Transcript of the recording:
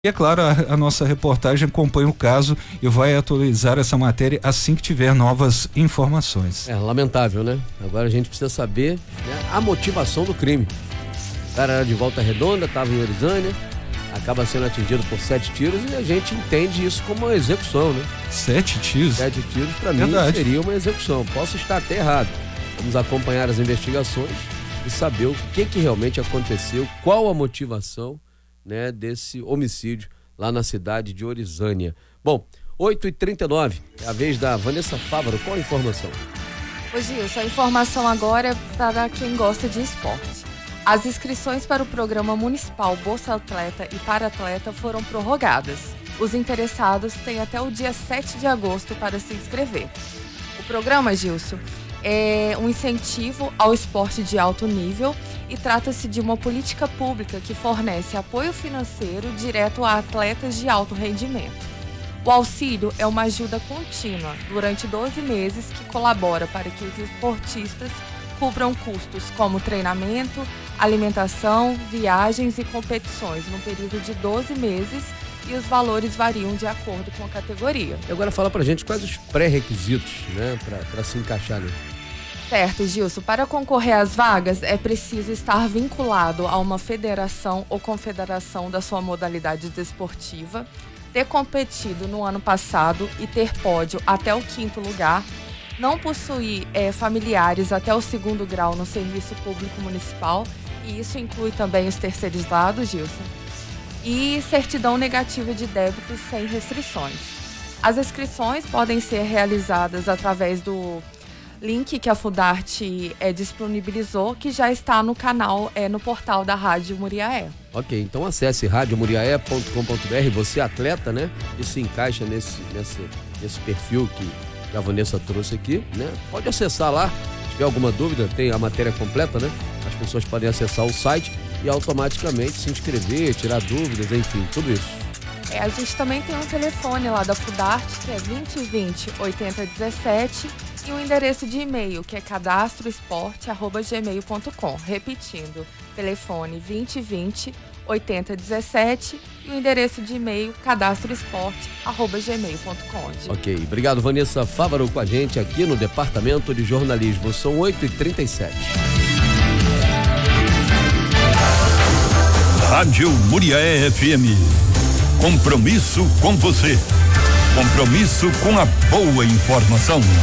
E é claro, a nossa reportagem acompanha o caso e vai atualizar essa matéria assim que tiver novas informações. É lamentável, né? Agora a gente precisa saber, né, a motivação do crime. O cara era de Volta Redonda, estava em Orizânia, acaba sendo atingido por 7 tiros e a gente entende isso como uma execução, né? 7 tiros? 7 tiros para mim seria uma execução. Posso estar até errado. Vamos acompanhar as investigações e saber o que realmente aconteceu, qual a motivação, né, desse homicídio lá na cidade de Orizânia. Bom, 8h39, é a vez da Vanessa Fávaro. Qual a informação? Ô Gilson, a informação agora é para quem gosta de esporte. As inscrições para o programa municipal Bolsa Atleta e Para-Atleta foram prorrogadas. Os interessados têm até o dia 7 de agosto para se inscrever. O programa, Gilson, é um incentivo ao esporte de alto nível e trata-se de uma política pública que fornece apoio financeiro direto a atletas de alto rendimento. O auxílio é uma ajuda contínua durante 12 meses que colabora para que os esportistas cubram custos como treinamento, alimentação, viagens e competições no período de 12 meses e os valores variam de acordo com a categoria. E agora fala pra gente quais os pré-requisitos, né, para se encaixar ali. Certo, Gilson. Para concorrer às vagas, é preciso estar vinculado a uma federação ou confederação da sua modalidade desportiva, ter competido no ano passado e ter pódio até o 5º lugar, não possuir familiares até o 2º grau no serviço público municipal, e isso inclui também os terceirizados, Gilson, e certidão negativa de débito sem restrições. As inscrições podem ser realizadas através do link que a Fudarte disponibilizou, que já está no canal, no portal da Rádio Muriaé. Ok, então acesse radiomuriaé.com.br, você é atleta, né? E se encaixa nesse perfil que a Vanessa trouxe aqui, né? Pode acessar lá, se tiver alguma dúvida, tem a matéria completa, né? As pessoas podem acessar o site e automaticamente se inscrever, tirar dúvidas, enfim, tudo isso. A gente também tem um telefone lá da Fudarte, que é 2020-8017, e um endereço de e-mail, que é cadastroesporte@gmail.com. Repetindo, telefone 2020-8017 e o endereço de e-mail cadastroesporte@gmail.com. Ok, obrigado, Vanessa Fávaro, com a gente aqui no Departamento de Jornalismo. São 8h37. Rádio Muriaé FM. Compromisso com você. Compromisso com a boa informação.